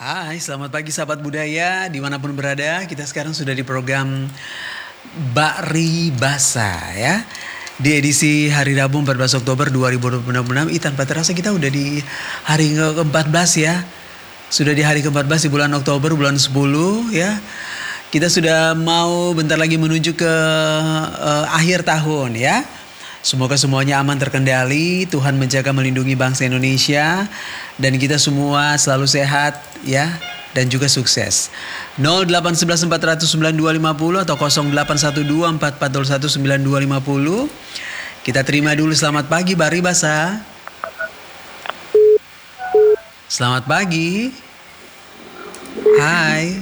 Hai, selamat pagi sahabat budaya dimanapun berada. Kita sekarang sudah di program Basa ya. Di edisi hari Rabu 14 Oktober 2026, tanpa terasa kita udah di hari ke-14 ya. Sudah di hari ke-14 di bulan Oktober, bulan 10 ya. Kita sudah mau bentar lagi menuju ke akhir tahun ya. Semoga semuanya aman terkendali, Tuhan menjaga melindungi bangsa Indonesia, dan kita semua selalu sehat ya, dan juga sukses. 0811 400 9250 atau 0812 4401 9250. Kita terima dulu selamat pagi Bari Basa. Selamat pagi. Hai.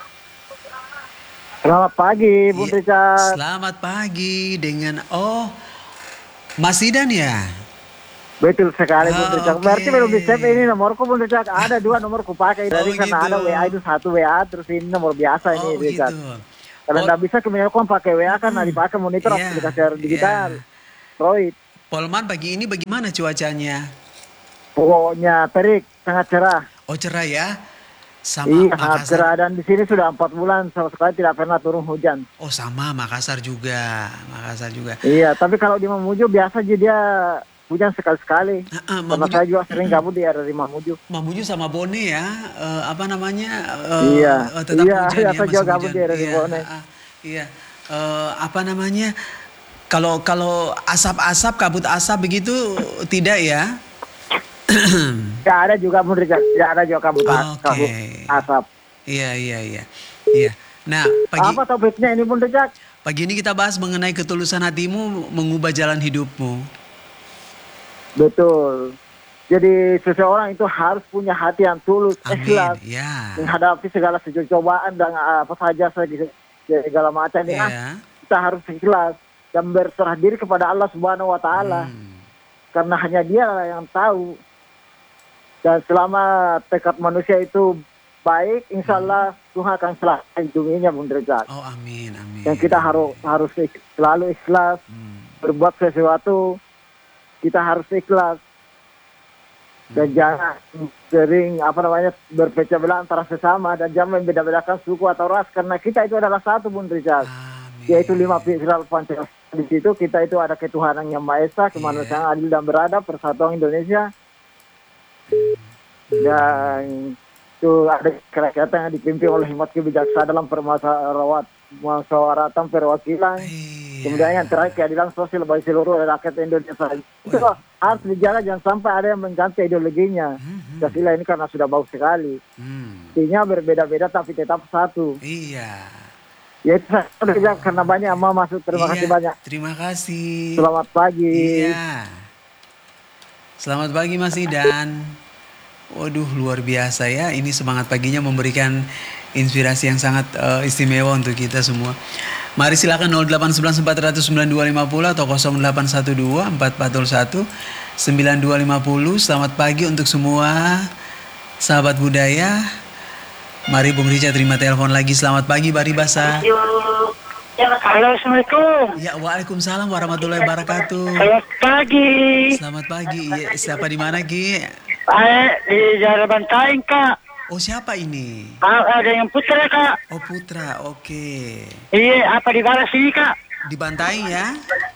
Selamat pagi, Bung Richard. Selamat pagi dengan Mas Idan ya? Betul sekali, Bung Richard. Oke. Berarti belum di-save ini nomorku, Bung Richard. Ada 2 nomorku pakai. Dari karena gitu. ada WA itu 1 WA, terus ini nomor biasa ini, Richard. Gitu. Kalau nggak bisa kebanyakan pakai WA kan, dipakai monitor aplikasi digital. Roy. Polman pagi ini bagaimana cuacanya? Pokoknya terik, sangat cerah. Oh cerah ya? Sama Iya, sangat Makassar. cerah. Dan di sini sudah 4 bulan sama sekali tidak pernah turun hujan. Oh sama Makassar juga. Iya, tapi kalau di Mamuju biasa aja dia hujan sekali-sekali. Karena saya juga sering gabut di area di Mamuju. Mamuju sama Bone ya, apa namanya? Iya. Tetap Iya, hujan iya, ya, saya masih juga gabut hujan. di area di Bone. Iya. Apa namanya? Kalau asap-asap, kabut asap begitu tidak ya? Tidak ada juga menurut saya, tidak ada juga kabut asap. Iya. Nah, Apa topiknya ini Bung Richard? pagi ini kita bahas mengenai ketulusan hatimu mengubah jalan hidupmu. Betul. Jadi seseorang itu harus punya hati yang tulus, ikhlas, Ya. menghadapi segala cobaan dan apa saja segala macam ini. Ya. Kita harus ikhlas dan berserah diri kepada Allah Subhanahu Wa Taala. Karena hanya Dia yang tahu. Dan selama tekad manusia itu baik, insya Allah Tuhan akan selalu melindunginya, Bung Richard. Oh amin. Dan kita harus selalu ikhlas, berbuat sesuatu, kita harus ikhlas. Dan jangan sering berpecah belah antara sesama, dan jangan membeda-bedakan suku atau ras, karena kita itu adalah satu, Bung Richard. Yaitu 5 pilar Pancasila. Di situ kita itu ada ketuhanan yang Maha Esa, kemanusiaan adil dan beradab, persatuan Indonesia. Dan itu ada kerakyatan yang dipimpin oleh hikmat kebijaksanaan dalam permusyawaratan perwakilan. Kemudian yang terakhir keadilan sosial bagi seluruh rakyat Indonesia. Itu harus dijaga, jangan sampai ada yang mengganti ideologinya. Pancasila ini karena sudah bagus sekali. Artinya berbeda-beda tapi tetap satu. Iya. Ya itu saja, karena banyak yang mau masuk. Terima kasih banyak. Terima kasih. Selamat pagi. Iya. Selamat pagi Mas Idan. Waduh luar biasa ya. Ini semangat paginya memberikan inspirasi yang sangat istimewa untuk kita semua. Mari silakan 0811 400 9250 atau 0812 4401 9250. Selamat pagi untuk semua sahabat budaya. Mari Bung Richard terima telepon lagi. Selamat pagi Bari Basa. Halo, Assalamualaikum. Ya, waalaikumsalam warahmatullahi wabarakatuh. Selamat pagi. Selamat pagi. Ya, siapa di mana Ki? Di Jalan Bantaing, Kak. Oh siapa ini? Ada yang Putra, Kak. Oh Putra, oke. Iya, apa di balas sini, Kak? Di Bantaing ya?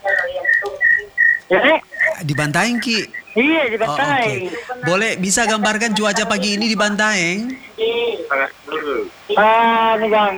Ya, Di Bantaing Ki. iya, di Oh, Bantaing. oke. Boleh bisa gambarkan cuaca pagi ini di Bantaing? Ini Bang.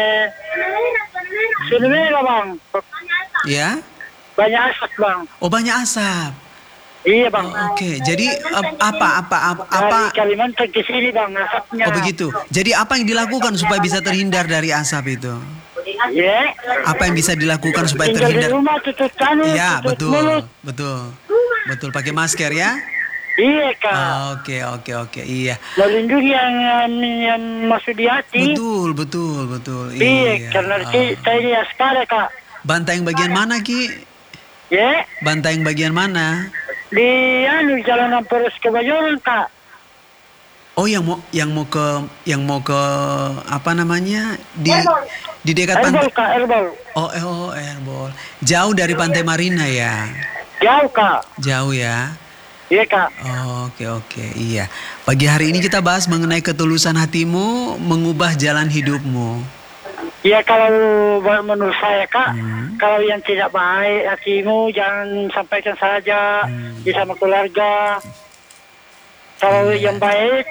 Sini lah, Bang. Ya? Banyak asap, Bang. Oh banyak asap. Iya, Bang. Oh, oke. Jadi apa? Dari Kalimantan ke sini, Bang, asapnya. Oh begitu. Jadi apa yang dilakukan supaya bisa terhindar dari asap itu? Iya. Apa yang bisa dilakukan supaya Tinggal di terhindar? rumah, tutup tangan, Iya, tutup mulut. betul. Pakai masker ya? Iya, Kak. Oke. Iya. Melindungi yang masuk di hati. Betul. Iya, karena saya ini aspara, Kak. Bantaing bagian mana Ki? Ya, Bantaing bagian mana? di Jalan Amperos Kebayoran, Kak. Oh yang mau ke apa namanya? Di dekat pantai. Erbol, Kak, Erbol. Oh, Airball. Jauh dari Pantai Marina ya? Jauh, Kak. Jauh ya? Iya Kak. Oke, iya. Pagi hari ini kita bahas mengenai ketulusan hatimu mengubah jalan hidupmu. Iya kalau menurut saya Kak, Hmm. kalau yang tidak baik hatimu jangan sampaikan saja di sama keluarga. Kalau Iya. yang baik,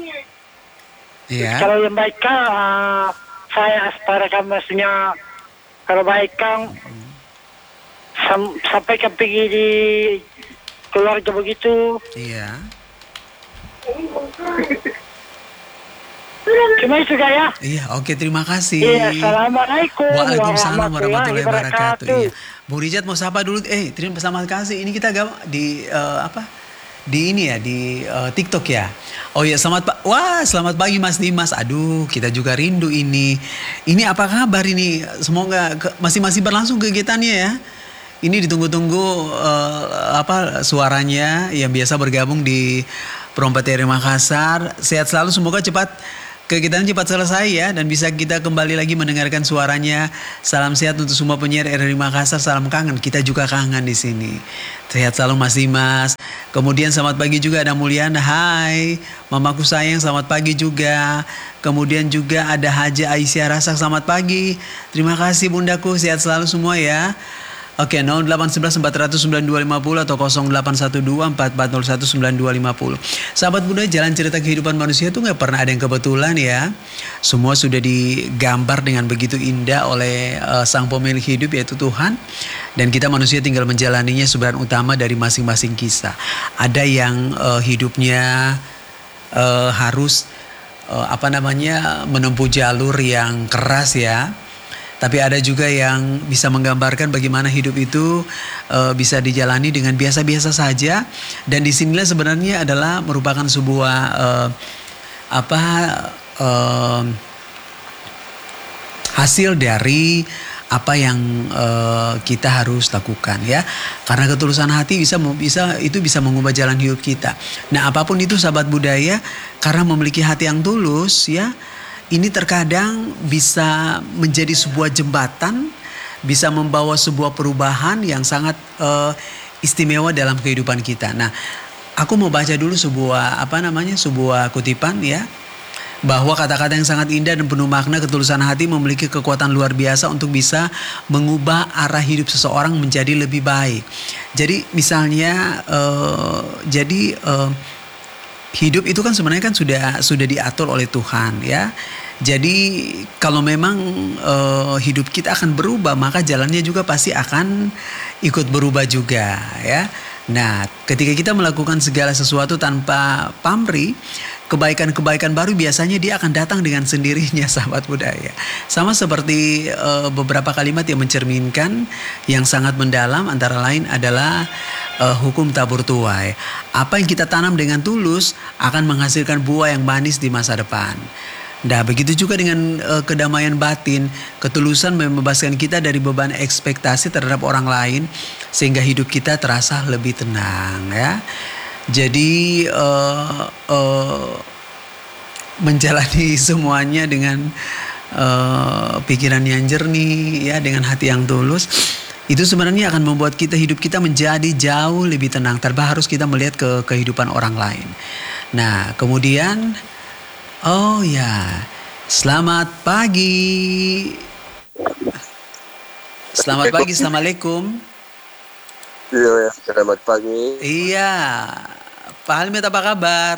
Iya. kalau yang baik Kak, saya asparakan maksudnya kalau baik Kang sampaikan pergi di keluarga begitu. Iya. Cuma itu Kak ya. Iya, oke, terima kasih. Iya, assalamualaikum Waalaikumsalam warahmatullahi wabarakatuh. wabarakatuh. Iya. Bu Rijat mau sapa dulu. Terima kasih. Ini kita di apa? Di ini ya, di TikTok ya. Oh ya, selamat pagi Mas Dimas. Aduh, kita juga rindu ini. Ini apa kabar ini? Semoga masih berlangsung kegiatannya ya. Ini ditunggu-tunggu suaranya yang biasa bergabung di Perompak TRI Makassar. Sehat selalu, semoga kegiatan cepat selesai ya, dan bisa kita kembali lagi mendengarkan suaranya. Salam sehat untuk semua penyiar RRI Makassar. Salam kangen, kita juga kangen di sini. Sehat selalu Mas Dimas. Kemudian selamat pagi juga ada Mulyana. Hai, mamaku sayang, selamat pagi juga. Kemudian juga ada Haja Aisyah Rasak, selamat pagi. Terima kasih bundaku, sehat selalu semua ya. Oke, 0811 400 9250 atau 0812 4401 9250. Sahabat Bunda, jalan cerita kehidupan manusia itu nggak pernah ada yang kebetulan ya. Semua sudah digambar dengan begitu indah oleh sang pemilik hidup yaitu Tuhan. Dan kita manusia tinggal menjalaninya sebaran utama dari masing-masing kisah. Ada yang hidupnya harus menempuh jalur yang keras ya. Tapi ada juga yang bisa menggambarkan bagaimana hidup itu bisa dijalani dengan biasa-biasa saja. Dan disinilah sebenarnya adalah merupakan sebuah hasil dari apa yang kita harus lakukan ya. Karena ketulusan hati bisa mengubah jalan hidup kita. Nah, apapun itu sahabat budaya, karena memiliki hati yang tulus ya, ini terkadang bisa menjadi sebuah jembatan, bisa membawa sebuah perubahan yang sangat istimewa dalam kehidupan kita. Nah, aku mau baca dulu sebuah kutipan ya, bahwa kata-kata yang sangat indah dan penuh makna, ketulusan hati memiliki kekuatan luar biasa untuk bisa mengubah arah hidup seseorang menjadi lebih baik. Jadi misalnya, hidup itu kan sebenarnya kan sudah diatur oleh Tuhan ya. Jadi kalau memang hidup kita akan berubah, maka jalannya juga pasti akan ikut berubah juga ya. Nah, ketika kita melakukan segala sesuatu tanpa pamrih, kebaikan-kebaikan baru biasanya dia akan datang dengan sendirinya sahabat budaya. Sama seperti beberapa kalimat yang mencerminkan yang sangat mendalam, antara lain adalah hukum tabur tuai. Apa yang kita tanam dengan tulus akan menghasilkan buah yang manis di masa depan. Nah, begitu juga dengan kedamaian batin. Ketulusan membebaskan kita dari beban ekspektasi terhadap orang lain, sehingga hidup kita terasa lebih tenang ya. Jadi menjalani semuanya dengan pikiran yang jernih ya, dengan hati yang tulus, itu sebenarnya akan membuat hidup kita menjadi jauh lebih tenang tanpa harus kita melihat ke kehidupan orang lain. Nah, kemudian selamat pagi. Selamat pagi, assalamualaikum. Iya, selamat pagi. Iya, Pak Halmid apa kabar?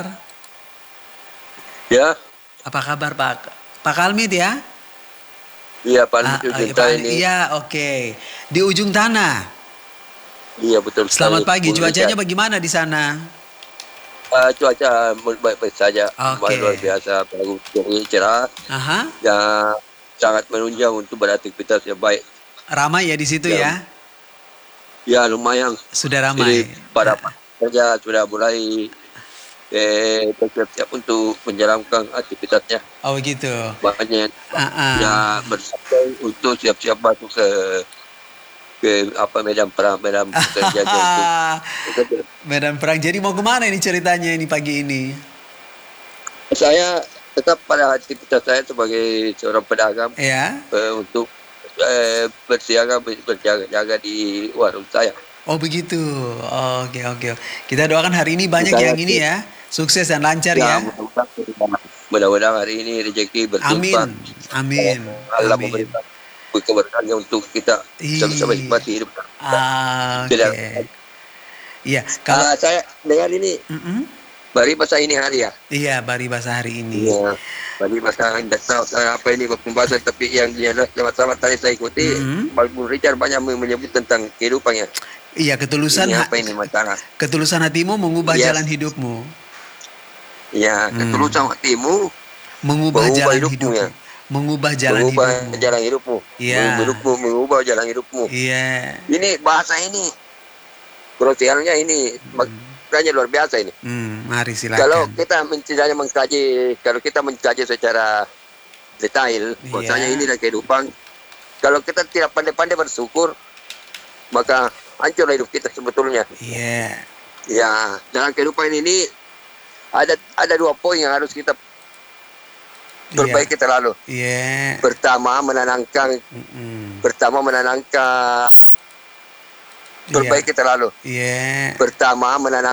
Ya. Apa kabar Pak Halmid ya? Iya, Pak Halmid ini. Iya, oke. Di ujung tanah. Iya, betul. Selamat pagi, cuacanya bagaimana di sana? Cuaca baik-baik saja, luar biasa, bagus, cerah, dan sangat menunjang untuk beraktivitas yang baik. Ramai ya di situ ya? Ya, lumayan. Sudah ramai. Jadi para pekerja sudah mulai bersiap-siap untuk menjalankan aktivitasnya. Oh gitu. Banyak ya bersiap untuk siap-siap masuk ke medan perang kerja medan perang. Jadi mau kemana ini ceritanya ini pagi ini? Saya tetap pada aktivitas saya sebagai seorang pedagang ya. Untuk berjaga-jaga di warung saya. Oh begitu. Oke oke. Kita doakan hari ini banyak yang ini ya, sukses dan lancar ya. Mudah-mudahan hari ini rezeki berlimpah. Amin. Allah memberikan keberkahannya untuk kita bisa menikmati hidup. Oke. Iya. Kalau saya dengar ini, Bari bahasa ini hari ya. Iya, Bari bahasa hari ini. Iya. Bari bahasa apa ini pembahasan, tapi yang sama tadi saya ikuti, Pak Richard banyak menyebut tentang kehidupannya. Iya, ketulusan ketulusan hatimu mengubah jalan hidupmu. Iya, ketulusan hatimu mengubah jalan hidupmu. Mengubah jalan hidupmu. Iya. Mengubah jalan hidupmu. Iya. Ini bahasa ini, krusialnya ini, makanya luar biasa ini. Mari silakan. Kalau kita mengkaji secara detail, bahwasanya ini adalah kehidupan. Kalau kita tidak pandai-pandai bersyukur, maka hancur hidup kita sebetulnya. Iya. Ya, dalam kehidupan ini ada 2 poin yang harus kita perbaiki terlalu. Iya. Pertama menenangkan. Perbaiki terlalu. Iya. Pertama menenangkan.